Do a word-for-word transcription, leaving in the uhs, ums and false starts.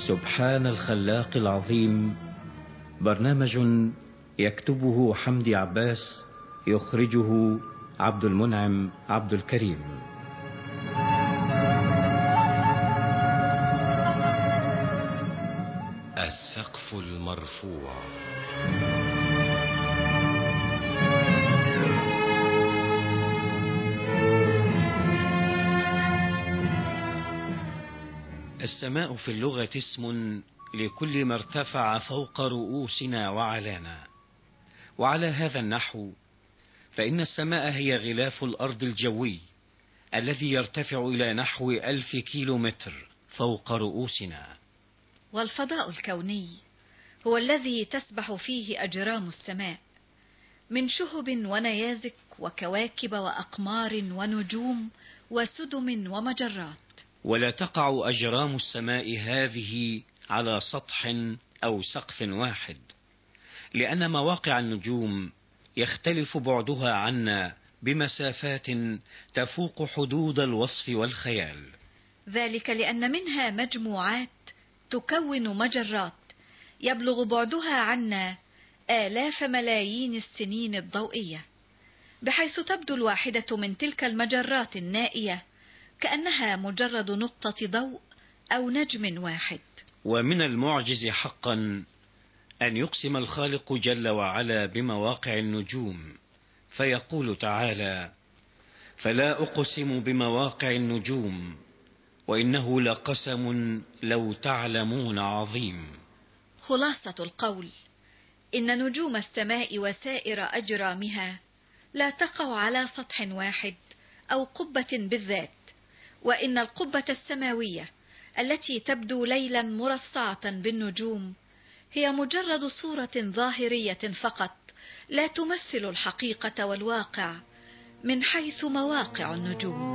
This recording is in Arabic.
سبحان الخلاق العظيم، برنامج يكتبه حمدي عباس، يخرجه عبد المنعم عبد الكريم. السقف المرفوع. السماء في اللغة اسم لكل ما ارتفع فوق رؤوسنا وعلانا، وعلى هذا النحو فإن السماء هي غلاف الأرض الجوي الذي يرتفع إلى نحو ألف كيلو متر فوق رؤوسنا. والفضاء الكوني هو الذي تسبح فيه أجرام السماء من شهب ونيازك وكواكب وأقمار ونجوم وسدم ومجرات. ولا تقع أجرام السماء هذه على سطح أو سقف واحد، لأن مواقع النجوم يختلف بعدها عنا بمسافات تفوق حدود الوصف والخيال. ذلك لأن منها مجموعات تكون مجرات يبلغ بعدها عنا آلاف ملايين السنين الضوئية، بحيث تبدو الواحدة من تلك المجرات النائية كأنها مجرد نقطة ضوء أو نجم واحد. ومن المعجز حقا أن يقسم الخالق جل وعلا بمواقع النجوم، فيقول تعالى: فلا أقسم بمواقع النجوم وإنه لقسم لو تعلمون عظيم. خلاصة القول إن نجوم السماء وسائر أجرامها لا تقع على سطح واحد أو قبة بالذات، وإن القبة السماوية التي تبدو ليلا مرصعة بالنجوم هي مجرد صورة ظاهرية فقط، لا تمثل الحقيقة والواقع من حيث مواقع النجوم.